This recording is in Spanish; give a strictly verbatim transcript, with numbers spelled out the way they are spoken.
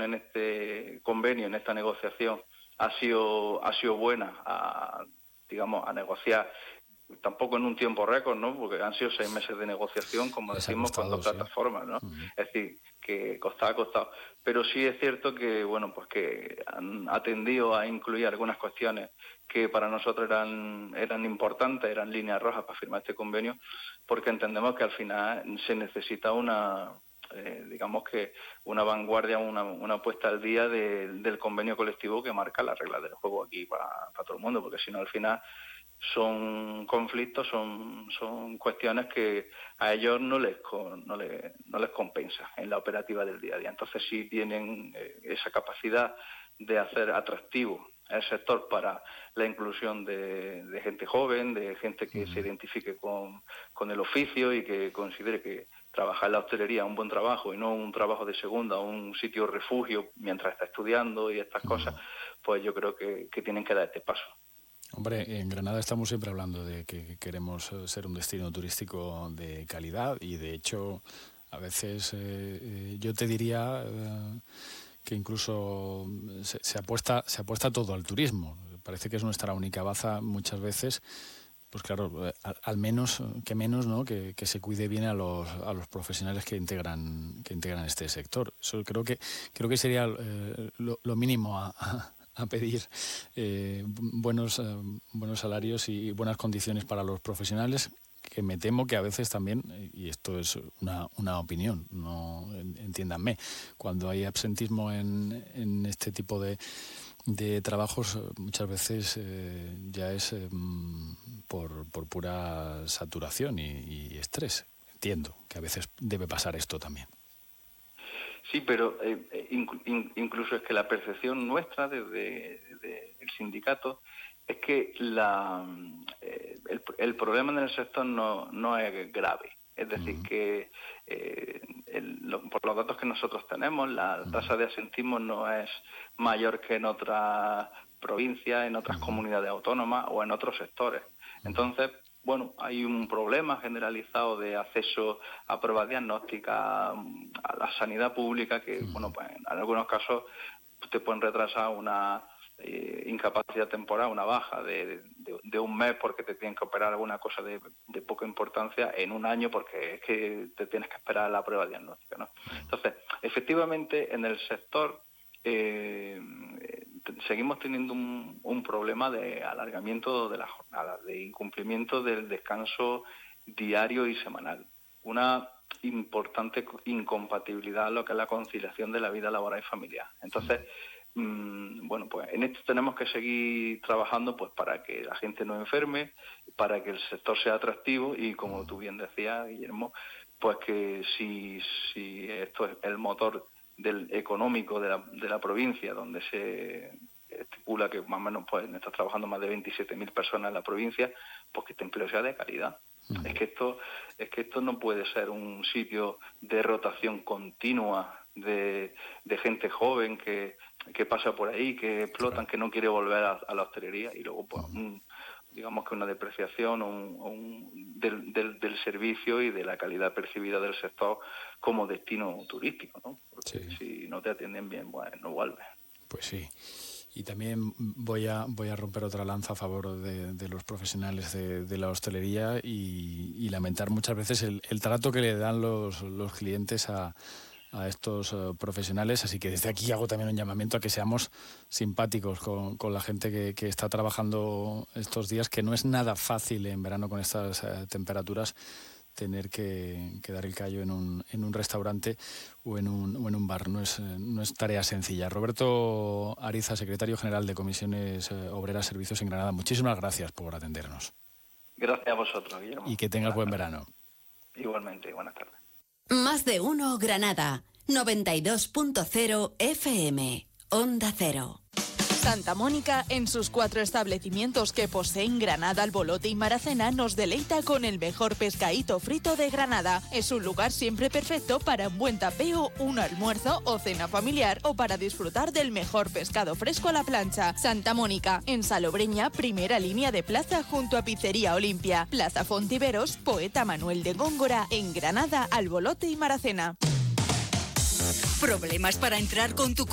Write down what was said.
aceptación en este convenio, en esta negociación, ha sido ha sido buena, a, digamos, a negociar, tampoco en un tiempo récord, ¿no? Porque han sido seis meses de negociación, como Les ha decimos, costado, con dos sí. plataformas, ¿no? Uh-huh. Es decir, que costaba, costado. Pero sí es cierto que, bueno, pues que han atendido a incluir algunas cuestiones que para nosotros eran eran importantes, eran líneas rojas para firmar este convenio, porque entendemos que al final se necesita una, eh, digamos que una vanguardia, una, una puesta al día de, del convenio colectivo que marca las reglas del juego aquí para, para todo el mundo, porque si no al final son conflictos, son son cuestiones que a ellos no les no les, no les compensa en la operativa del día a día. Entonces sí tienen eh, esa capacidad de hacer atractivo el sector para la inclusión de, de gente joven, de gente que uh-huh. se identifique con, con el oficio y que considere que trabajar en la hostelería es un buen trabajo y no un trabajo de segunda, un sitio refugio mientras está estudiando y estas uh-huh. cosas, pues yo creo que, que tienen que dar este paso. Hombre, en Granada estamos siempre hablando de que queremos ser un destino turístico de calidad y, de hecho, a veces eh, yo te diría eh, que incluso se, se apuesta se apuesta todo al turismo. Parece que es nuestra única baza muchas veces. Pues claro, al, al menos, que menos, ¿no? Que, que se cuide bien a los a los profesionales que integran que integran este sector. Eso creo que creo que sería eh, lo, lo mínimo a, a a pedir eh, buenos eh, buenos salarios y buenas condiciones para los profesionales, que me temo que a veces también, y esto es una, una opinión, no entiéndanme, cuando hay absentismo en, en este tipo de, de trabajos, muchas veces eh, ya es eh, por, por pura saturación y, y estrés. Entiendo que a veces debe pasar esto también. Sí, pero eh, in, incluso es que la percepción nuestra desde de, el sindicato es que la, eh, el, el problema en el sector no, no es grave. Es decir, uh-huh. que eh, el, lo, por los datos que nosotros tenemos, la uh-huh. tasa de absentismo no es mayor que en otras provincias, en otras uh-huh. comunidades autónomas o en otros sectores. Uh-huh. Entonces, bueno, hay un problema generalizado de acceso a pruebas diagnósticas, a la sanidad pública, que, uh-huh. bueno, pues en algunos casos te pueden retrasar una eh, incapacidad temporal, una baja de, de, de un mes porque te tienen que operar alguna cosa de, de poca importancia en un año porque es que te tienes que esperar la prueba diagnóstica, ¿no? Entonces, efectivamente, en el sector eh, seguimos teniendo un, un problema de alargamiento de la jornada, de incumplimiento del descanso diario y semanal. Una importante incompatibilidad en lo que es la conciliación de la vida laboral y familiar. Entonces, mmm, bueno, pues en esto tenemos que seguir trabajando pues para que la gente no enferme, para que el sector sea atractivo y, como tú bien decías, Guillermo, pues que si, si esto es el motor del económico de la, de la provincia, donde se estipula que más o menos pues están trabajando más de veintisiete mil personas en la provincia, pues que este empleo sea de calidad. Uh-huh. Es que esto es que esto no puede ser un sitio de rotación continua de, de gente joven que, que pasa por ahí, que explotan, que no quiere volver a, a la hostelería y luego pues uh-huh. un, digamos que una depreciación un, un, del, del, del servicio y de la calidad percibida del sector como destino turístico, ¿no? Porque sí. si no te atienden bien, bueno, no vuelves. Pues sí. Y también voy a voy a romper otra lanza a favor de, de los profesionales de, de la hostelería y, y lamentar muchas veces el, el trato que le dan los, los clientes a, a estos uh, profesionales. Así que desde aquí hago también un llamamiento a que seamos simpáticos con, con la gente que, que está trabajando estos días, que no es nada fácil en verano con estas uh, temperaturas tener que, que dar el callo en un, en un restaurante o en un, o en un bar. No es, no es tarea sencilla. Roberto Ariza, secretario general de Comisiones eh, Obreras Servicios en Granada, muchísimas gracias por atendernos. Gracias a vosotros, Guillermo. Y que tengas buen verano. Igualmente, buenas tardes. Más de uno Granada, noventa y dos punto cero F M, Onda Cero. Santa Mónica, en sus cuatro establecimientos que poseen Granada, Albolote y Maracena, nos deleita con el mejor pescadito frito de Granada. Es un lugar siempre perfecto para un buen tapeo, un almuerzo o cena familiar o para disfrutar del mejor pescado fresco a la plancha. Santa Mónica, en Salobreña, primera línea de plaza junto a Pizzería Olimpia. Plaza Fontiveros, Poeta Manuel de Góngora, en Granada, Albolote y Maracena. ¿Problemas para entrar con tu